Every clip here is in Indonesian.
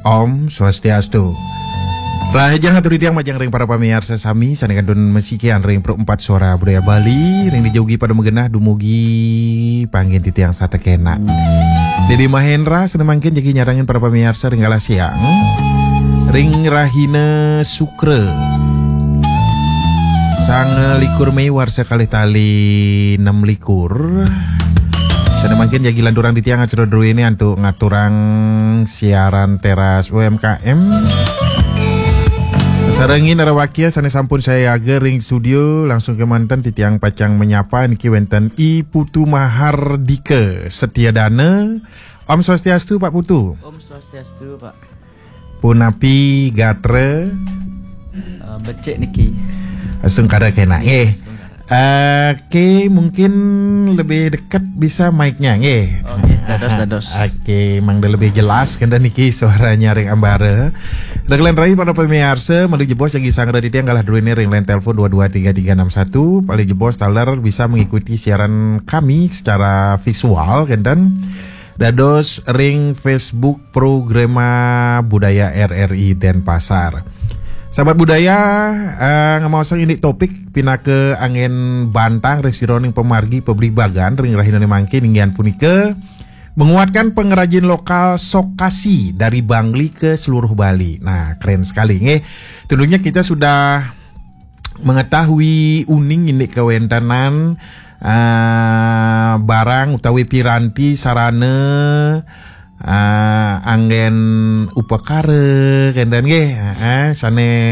Om Swastiastu. Raja ngaturi tiang majang ring para pamirsa sami sanekan dun mesikian ring perempat suara budaya Bali ring dijauhi pada megenah dumugi panggil di tiang sate kena. Dedi Mahendra senemangkin jadi nyarangin para pamirsa ring alas siang ring Rahina Sukre sang likur mewar sekali tali 6 likur. Senemangkin jadi lanturang di tiang acara dulu ini untuk ngaturang siaran teras UMKM. Sarangin arawakia sana sampun saya aga ring studio langsung ke mantan di tiang pacang menyapa niki wenten I Putu Mahardika Setiadana. Om Swastiastu Pak Putu. Om Swastiastu Pak. Punapi gatre becek niki. Langsung kada kena Oke, mungkin lebih dekat bisa mic-nya nggih. Oke, dados. Oke, mang lebih jelas kan niki suaranya ring ambare. Reglen rai pada pemirsa, menuju bos lagi sang radio yang kalah dulu ini ring line telepon 223361. Paling jebos taler bisa mengikuti siaran kami secara visual kan dan dados ring Facebook Programa Budaya RRI Denpasar. Sahabat budaya, ngamau sang ini topik pina ke angin bantang resironing pemargi publik bagan ring rahina mangkin inggian punike menguatkan pengrajin lokal sokasi dari Bangli ke seluruh Bali. Nah, keren sekali nggih. Tentunya kita sudah mengetahui uning ini kewentanan barang utawi piranti sarana anggen upakara kendan nggih sane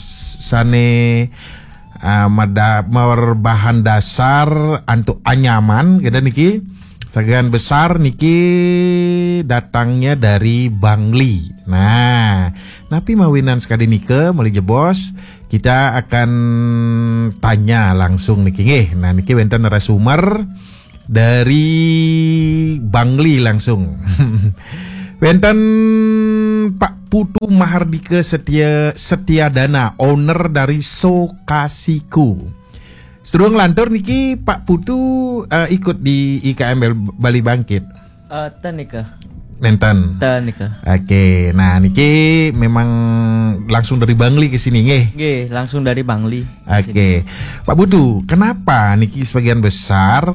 bahan dasar untuk anyaman kendan niki sebagian besar niki datangnya dari Bangli. Nah, napi mawinan sekali nike meli jebos kita akan tanya langsung niki nggih. Nah, niki wenten narasumber dari Bangli langsung. Wenten Pak Putu Mahardika Setiadana, owner dari Sokasiku. Sedurung lantur niki Pak Putu ikut di IKM Bali Bangkit. Tenika. Nenten. Tenika. Oke, nah niki memang langsung dari Bangli ke sini nggih. Nggih, langsung dari Bangli. Oke. Pak Putu, kenapa niki sebagian besar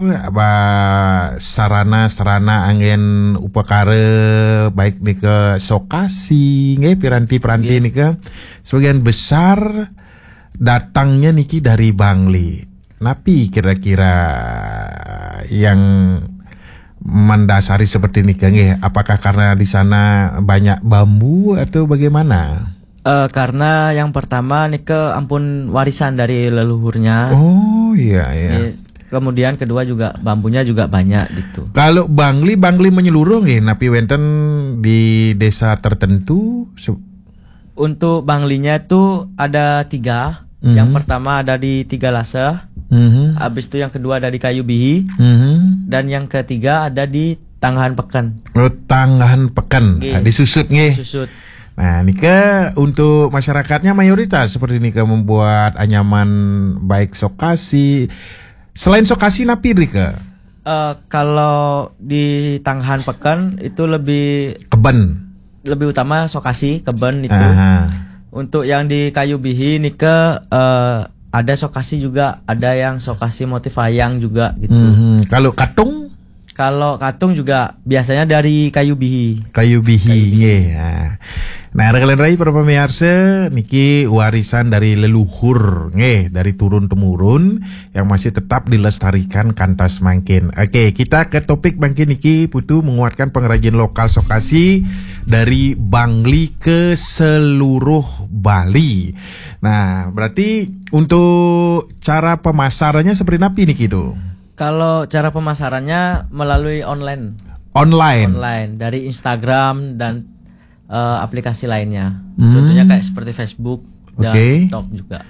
sarana angin upakara baik nika sokasi nggih piranti-piranti nika sebagian besar datangnya niki dari Bangli. Napi kira-kira yang mendasari seperti ini nggih, apakah karena di sana banyak bambu atau bagaimana? Karena yang pertama nika ampun warisan dari leluhurnya. Oh iya. Kemudian kedua juga bambunya juga banyak gitu. Kalau Bangli menyeluruh nggih, napi wenten di desa tertentu. Untuk Banglinya itu ada 3. Yang pertama ada di Tigalasa. Habis itu yang kedua ada di Kayu Bihi. Dan yang ketiga ada di Tanggahan Pekan. Oh, Tanggahan Pekan. Nah, disusut nggih. Disusut. Nah, nika untuk masyarakatnya mayoritas seperti nika membuat anyaman baik sokasi. Selain sokasi napi Rika? Kalau di Tanggahan Pekan itu lebih keben. Lebih utama sokasi, keben itu. Untuk yang di Kayu Bihi nika ada sokasi juga, ada yang sokasi motif wayang juga gitu. Kalau katung? Kalau katung juga biasanya dari Kayu Bihi. Kayu Bihi nggih. Nah, rekan rai para pemirsa niki warisan dari leluhur nggih, dari turun temurun yang masih tetap dilestarikan kantas mangkin. Oke, kita ke topik mangkin niki Putu menguatkan pengrajin lokal sokasi dari Bangli ke seluruh Bali. Nah, berarti untuk cara pemasarannya seperti apa niki tuh? Kalau cara pemasarannya melalui online dari Instagram dan aplikasi lainnya. Contohnya kayak seperti Facebook dan TikTok juga.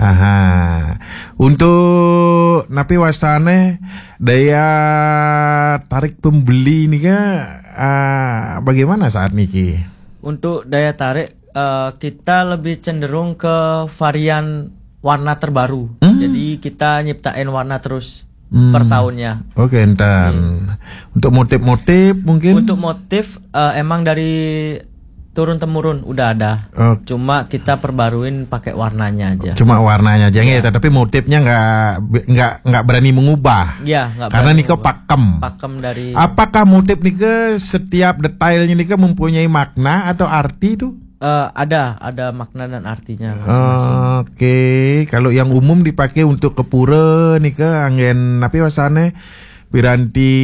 Untuk napi wastane daya tarik pembeli nih bagaimana saat niki? Untuk daya tarik kita lebih cenderung ke varian warna terbaru. Jadi kita nyiptain warna terus per tahunnya. Oke, entar. Untuk motif-motif mungkin? Untuk motif emang dari turun temurun udah ada. Cuma kita perbaruin pakai warnanya aja. Cuma warnanya aja ya. Tapi motifnya nggak berani mengubah. Iya, nggak. Karena nika pakem. Pakem dari. Apakah motif nika setiap detailnya nika mempunyai makna atau arti tuh? Ada makna dan artinya masing-masing. Oke, kalau yang umum dipakai untuk kepura nika angin tapi wasane piranti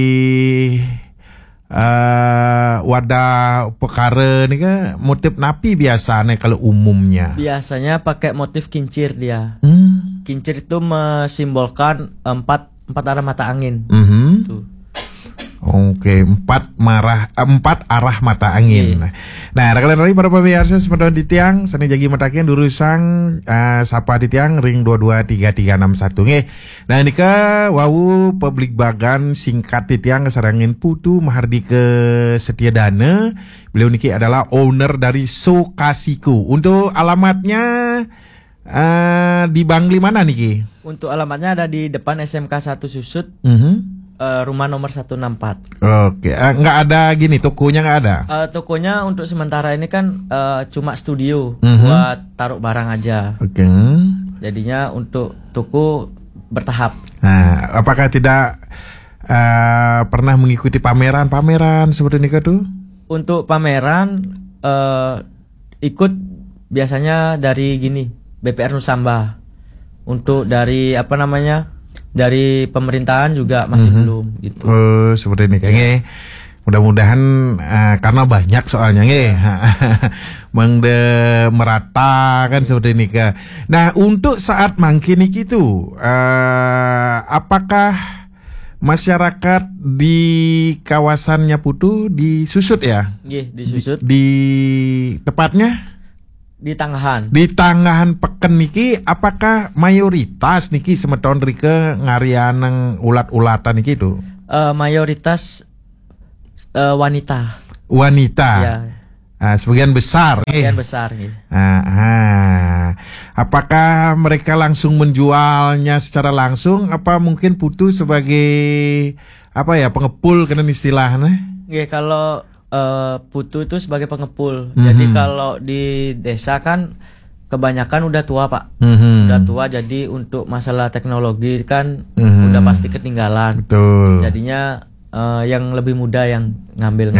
wadah perkara nih kan motif napi biasanya kalau umumnya. Biasanya pakai motif kincir dia. Kincir itu mensimbolkan empat arah mata angin. Tuh. Oke, empat arah mata angin. Nah, kalian lagi para pemirsa semeton di tiang, seni jagi matakin durusang sapa di tiang ring 223361 nggih. Nah, ini ke wau publik bagan singkat di tiang kesarangin Putu Mahardika Setiadana. Beliau niki adalah owner dari Sokasiku. Untuk alamatnya di Bangli mana niki? Untuk alamatnya ada di depan SMK 1 Susut. Rumah nomor 164. Oke, nggak ada gini, tokonya nggak ada? Tokonya untuk sementara ini kan cuma studio buat taruh barang aja. Oke. Jadinya untuk toko bertahap. Nah, apakah tidak pernah mengikuti pameran seperti ini tuh? Untuk pameran ikut biasanya dari gini, BPR Nusamba. Untuk dari dari pemerintahan juga masih belum gitu. Seperti ini kayaknya. Mudah-mudahan karena banyak soalnya merata kan seperti ini ke. Nah, untuk saat mangkin itu apakah masyarakat di kawasannya Putu di Susut ya? Iya, di Susut. Di tepatnya di Tanggahan. Di Tanggahan peken niki apakah mayoritas niki semeton rike ngarianeng ulat-ulatan niki itu? Mayoritas wanita. Ya. Sebagian besar. Sebagian besar. Apakah mereka langsung menjualnya secara langsung? Apa mungkin Putu sebagai pengepul kena istilahnya? Iya, kalau Putu itu sebagai pengepul. Jadi kalau di desa kan kebanyakan udah tua, Pak. Udah tua, jadi untuk masalah teknologi kan udah pasti ketinggalan. Betul. Jadinya yang lebih muda yang ngambil.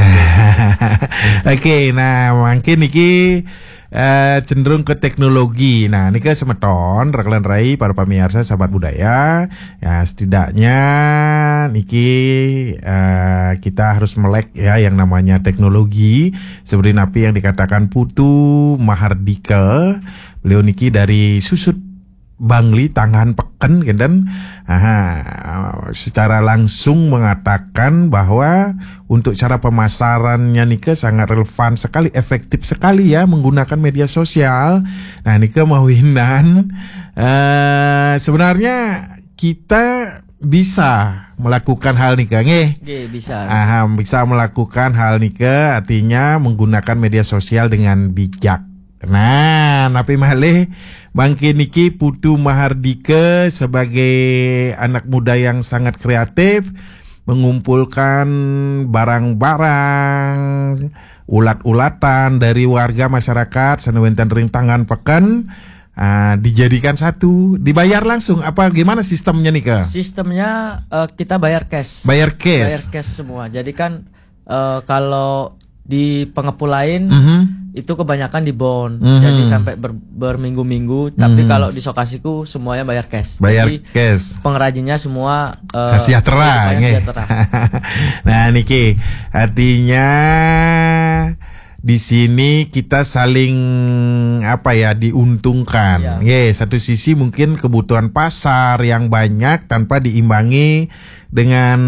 Oke, nah mungkin niki cenderung ke teknologi. Nah, ini ke semeton raglan rai para pemirsa sahabat budaya. Ya, setidaknya niki kita harus melek ya yang namanya teknologi. Seperti napi yang dikatakan Putu Mahardika. Beliau niki dari Susut Bangli Tanggahan Peken dan secara langsung mengatakan bahwa untuk cara pemasarannya Nika sangat relevan sekali, efektif sekali ya menggunakan media sosial. Nah, Nika mawinan sebenarnya kita bisa melakukan hal nika bisa. Bisa melakukan hal nika artinya menggunakan media sosial dengan bijak. Nah, napi malih bangke niki Putu Mahardika sebagai anak muda yang sangat kreatif mengumpulkan barang-barang ulat-ulatan dari warga masyarakat Sanewenten Ring Tanggahan Peken dijadikan satu, dibayar langsung apa gimana sistemnya nih Kak? Sistemnya kita bayar cash. Bayar cash semua. Jadi kan kalau di pengepul lain itu kebanyakan di bond, jadi sampai berminggu-minggu. Tapi kalau di Sokasiku semuanya bayar cash. Jadi, cash. Pengrajinnya semua sejahtera. Nah, niki artinya di sini kita saling diuntungkan. Satu sisi mungkin kebutuhan pasar yang banyak tanpa diimbangi dengan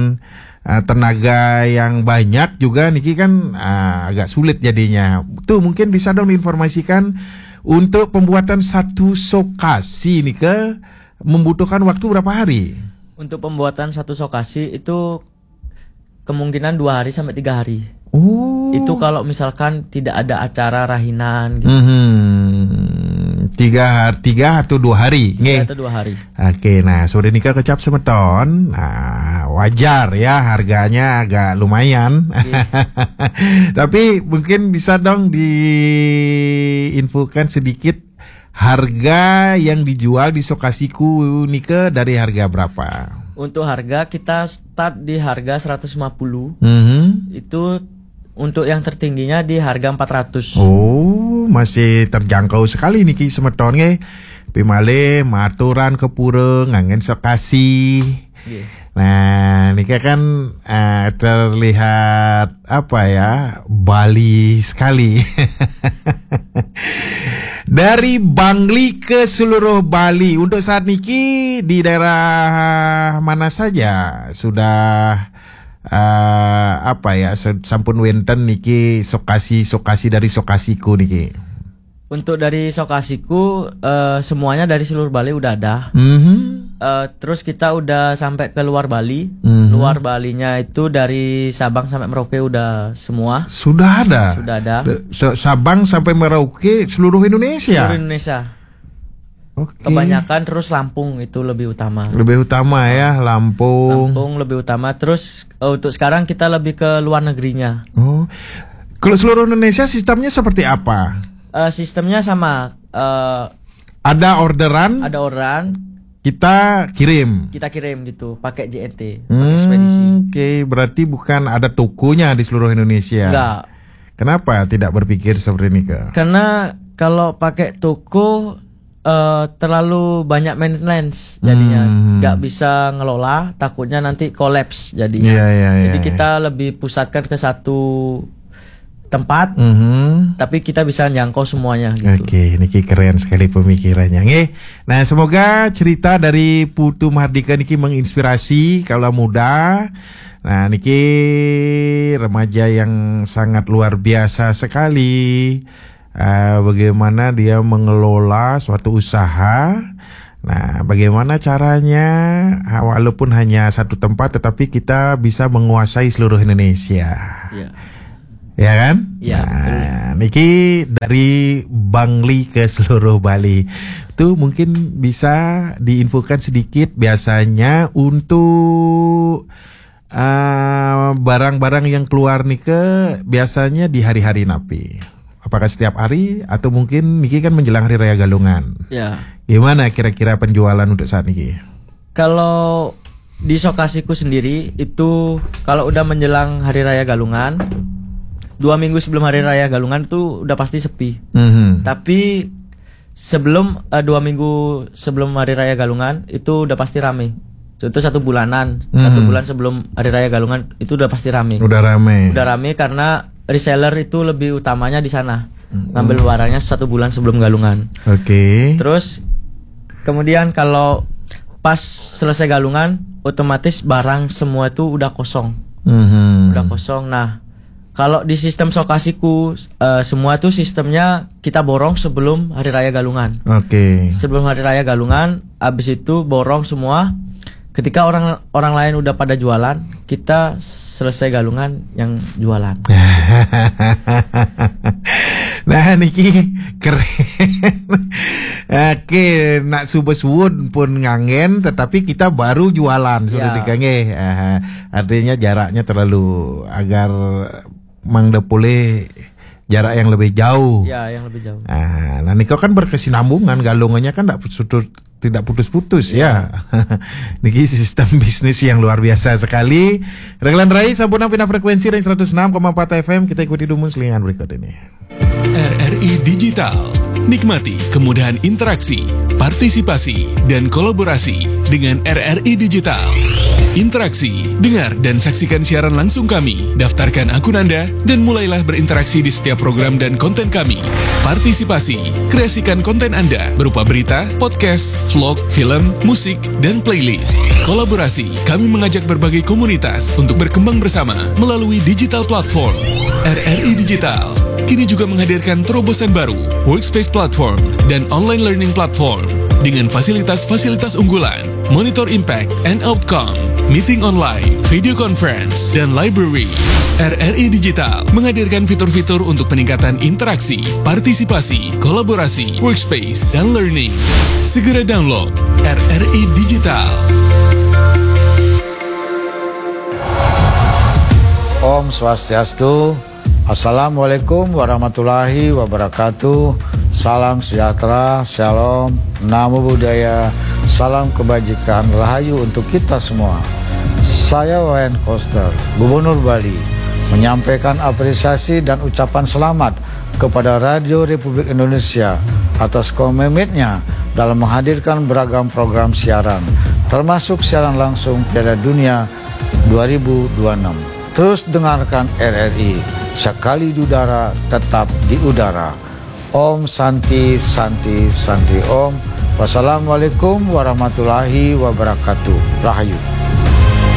tenaga yang banyak juga niki kan agak sulit jadinya. Tuh mungkin bisa dong diinformasikan untuk pembuatan satu Sokasi nih membutuhkan waktu berapa hari? Untuk pembuatan satu Sokasi itu kemungkinan 2 hari sampai 3 hari. Itu kalau misalkan tidak ada acara rahinan gitu. 3 atau 2 hari. 3 atau 2 hari. Oke, nah sore nikah kecap semeton. Nah, wajar ya, harganya agak lumayan. Tapi mungkin bisa dong diinfokan sedikit harga yang dijual di Sokasiku Nike dari harga berapa? Untuk harga kita start di harga 150. Itu untuk yang tertingginya di harga 400. Oh, masih terjangkau sekali niki semeton nge. Pimale maturan kepura ngangen Sokasi. Nah, ini kan terlihat apa ya, Bali sekali. Dari Bangli ke seluruh Bali. Untuk saat niki di daerah mana saja sudah apa ya, sampun wenten niki Sokasi dari Sokasiku niki. Untuk dari Sokasiku semuanya dari seluruh Bali udah ada. Terus kita udah sampai ke luar Bali. Luar Balinya itu dari Sabang sampai Merauke udah semua. Sudah ada. Sudah ada. Sabang sampai Merauke seluruh Indonesia. Seluruh Indonesia. Oke. Kebanyakan terus Lampung itu lebih utama. Lebih utama ya, Lampung. Lampung lebih utama. Terus untuk sekarang kita lebih ke luar negerinya. Oh. Kalau seluruh Indonesia sistemnya seperti apa? Sistemnya sama. Ada orderan. Ada orderan. Kita kirim gitu, pakai JNT, pakai ekspedisi. Oke, berarti bukan ada tokonya di seluruh Indonesia. Enggak. Kenapa tidak berpikir seperti ini, Kak? Karena kalau pakai toko terlalu banyak maintenance jadinya, nggak bisa ngelola, takutnya nanti kolaps jadinya. Jadi kita lebih pusatkan ke satu tempat, tapi kita bisa jangkau semuanya gitu. Oke, niki keren sekali pemikirannya. Nah, semoga cerita dari Putu Mahardika niki menginspirasi kaula muda. Nah, niki remaja yang sangat luar biasa sekali. Bagaimana dia mengelola suatu usaha. Nah, bagaimana caranya, walaupun hanya satu tempat, tetapi kita bisa menguasai seluruh Indonesia. Ya kan? Ya. Nah, niki dari Bangli ke seluruh Bali. Itu mungkin bisa diinfokan sedikit biasanya untuk barang-barang yang keluar nike biasanya di hari-hari napi. Apakah setiap hari atau mungkin niki kan menjelang Hari Raya Galungan? Ya. Gimana kira-kira penjualan untuk saat niki? Kalau di Sokasiku sendiri itu kalau udah menjelang Hari Raya Galungan, 2 minggu sebelum Hari Raya Galungan itu udah pasti sepi. Tapi sebelum 2 minggu sebelum Hari Raya Galungan itu udah pasti rame. Itu 1 bulanan, 1 bulan sebelum Hari Raya Galungan itu udah pasti rame. Udah rame Karena reseller itu lebih utamanya di sana. Ngambil barangnya 1 bulan sebelum Galungan. Oke. Terus kemudian kalau pas selesai Galungan, otomatis barang semua itu udah kosong. Udah kosong. Nah, kalau di sistem Sokasiku semua tuh sistemnya kita borong sebelum Hari Raya Galungan. Oke. Sebelum Hari Raya Galungan, abis itu borong semua. Ketika orang lain udah pada jualan, kita selesai Galungan yang jualan. Nah, niki keren. Oke, nak subeswun pun ngangen, tetapi kita baru jualan sudah dikange. Artinya jaraknya terlalu agar mangda pule jarak yang lebih jauh. Ya, yang lebih jauh. Nah, niko kan berkesinambungan, galungannya kan tidak putus-putus ya. Niki sistem bisnis yang luar biasa sekali. Reglan Rai sampun pindah frekuensi range 106,4 FM. Kita ikuti dulu selingan berikut ini. RRI Digital. Nikmati kemudahan interaksi, partisipasi, dan kolaborasi dengan RRI Digital. Interaksi, dengar dan saksikan siaran langsung kami. Daftarkan akun Anda dan mulailah berinteraksi di setiap program dan konten kami. Partisipasi, kreasikan konten Anda berupa berita, podcast, vlog, film, musik, dan playlist. Kolaborasi, kami mengajak berbagai komunitas untuk berkembang bersama melalui digital platform. RRI Digital kini juga menghadirkan terobosan baru, workspace platform, dan online learning platform dengan fasilitas-fasilitas unggulan, monitor impact and outcome, meeting online, video conference, dan library. RRI Digital menghadirkan fitur-fitur untuk peningkatan interaksi, partisipasi, kolaborasi, workspace, dan learning. Segera download RRI Digital. Om Swastiastu. Assalamualaikum warahmatullahi wabarakatuh. Salam sejahtera, shalom, namo buddhaya, salam kebajikan, rahayu untuk kita semua. Saya Wayan Koster, Gubernur Bali, menyampaikan apresiasi dan ucapan selamat kepada Radio Republik Indonesia atas komitmennya dalam menghadirkan beragam program siaran, termasuk siaran langsung Piala Dunia 2026. Terus dengarkan RRI, sekali di udara tetap di udara. Om Santi Santi Santi Om. Wassalamualaikum warahmatullahi wabarakatuh. Rahayu.